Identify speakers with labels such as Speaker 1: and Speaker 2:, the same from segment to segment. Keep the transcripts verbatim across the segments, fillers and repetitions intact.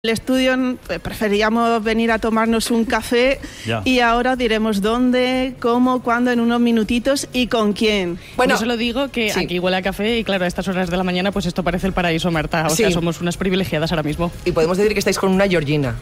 Speaker 1: El estudio preferíamos venir a tomarnos un café ya. Y ahora diremos dónde, cómo, cuándo, en unos minutitos y con quién.
Speaker 2: Bueno, yo solo digo que sí. Aquí huele a café y claro, a estas horas de la mañana pues esto parece el paraíso, Marta. O sí. sea, somos unas privilegiadas ahora mismo.
Speaker 3: Y podemos decir que estáis con una Georgina.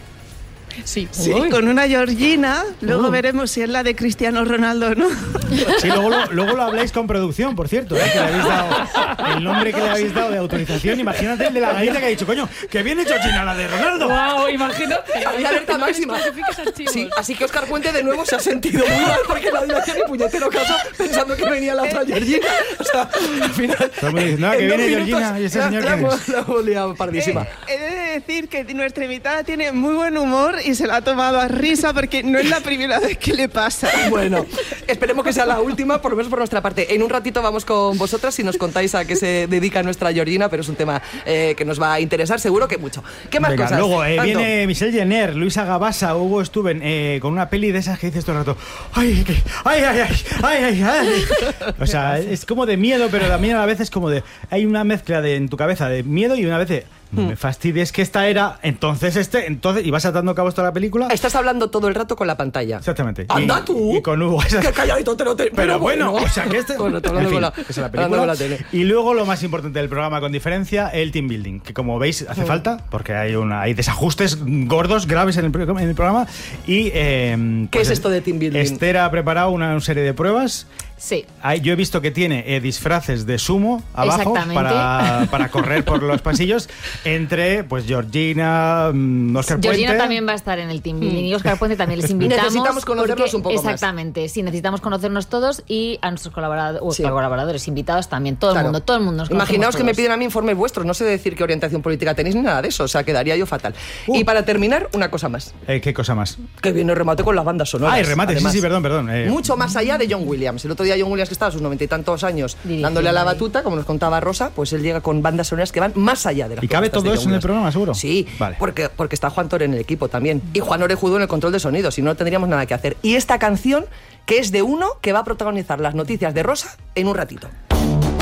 Speaker 2: Sí,
Speaker 1: sí con una Georgina, luego uh. veremos si es la de Cristiano Ronaldo o no.
Speaker 4: Sí, luego lo, luego lo habláis con producción, por cierto, ¿eh? Que le habéis dado el nombre que le habéis dado de autorización. Imagínate el de la galleta que ha dicho, coño, que viene Georgina, la de Ronaldo.
Speaker 2: Wow, imagínate.
Speaker 3: Había alerta máxima. Sí, así que Óscar Puente de nuevo se ha sentido muy mal porque la dirección y puñetero caso pensando que venía la otra Georgina. O sea, al final.
Speaker 4: No, que viene Georgina y ese señor que es.
Speaker 3: La hemos liado pardísima.
Speaker 1: Eh, he de decir que nuestra invitada tiene muy buen humor y se la ha tomado a risa porque no es la primera vez que le pasa.
Speaker 3: Bueno, esperemos que sea la última, por lo menos por nuestra parte. En un ratito vamos con vosotras y nos contáis a qué se dedica nuestra Georgina, pero es un tema eh, que nos va a interesar seguro que mucho. ¿Qué más
Speaker 4: Venga,
Speaker 3: cosas?
Speaker 4: Luego eh, viene Michelle Jenner, Luisa Gabasa, Hugo Stuben, eh, con una peli de esas que dices todo el rato, ay, que, ay, ay, ay, ay, ay, ay. O sea, es como de miedo, pero también a la vez es como de, hay una mezcla de, en tu cabeza de miedo y una vez de, no me fastidies que esta era, entonces este, entonces, y vas atando cabos toda la película.
Speaker 3: Estás hablando todo el rato con la pantalla.
Speaker 4: Exactamente.
Speaker 3: ¡Anda
Speaker 4: y,
Speaker 3: tú!
Speaker 4: Y con Hugo.
Speaker 3: ¡Qué calladito te lo te...
Speaker 4: Pero, pero bueno, bueno, o sea que este...
Speaker 3: Bueno, te hablando,
Speaker 4: en fin,
Speaker 3: con, la,
Speaker 4: es la película.
Speaker 3: con la tele.
Speaker 4: Y luego lo más importante del programa, con diferencia, el team building, que como veis hace mm. falta, porque hay, una, hay desajustes gordos, graves en el, en el programa. Y, eh,
Speaker 3: ¿Qué
Speaker 4: pues,
Speaker 3: es esto de team building?
Speaker 4: Esther ha preparado una, una serie de pruebas.
Speaker 5: Sí.
Speaker 4: Yo he visto que tiene eh, disfraces de sumo abajo para, para correr por los pasillos entre pues Georgina, um, Óscar Puente.
Speaker 5: Georgina también va a estar en el team building y Óscar Puente también les invitamos.
Speaker 3: Necesitamos conocernos
Speaker 5: porque,
Speaker 3: un poco
Speaker 5: exactamente,
Speaker 3: más.
Speaker 5: sí, necesitamos conocernos todos y a nuestros colaboradores, sí. colaboradores invitados también, todo
Speaker 3: claro.
Speaker 5: el mundo, todo el mundo nos
Speaker 3: Imaginaos que
Speaker 5: todos.
Speaker 3: me piden a mí informes vuestros, no sé decir qué orientación política tenéis ni nada de eso, o sea, quedaría yo fatal. Uh. Y para terminar, una cosa más.
Speaker 4: Eh, ¿Qué cosa más?
Speaker 3: Que viene el remate con las bandas sonoras.
Speaker 4: Ah, el remate, además, sí, sí, perdón, perdón. Eh.
Speaker 3: Mucho más allá de John Williams. El otro día John Williams, que estaba a sus noventa y tantos años Dirigir, dándole a la batuta, como nos contaba Rosa, pues él llega con bandas sonoras que van más allá de las.
Speaker 4: ¿Y cabe todo eso en el programa, seguro?
Speaker 3: Sí, vale. porque, porque está Juan Tore en el equipo también. Y Juan Orejudo en el control de sonido, si no, no tendríamos nada que hacer. Y esta canción, que es de uno que va a protagonizar las noticias de Rosa en un ratito.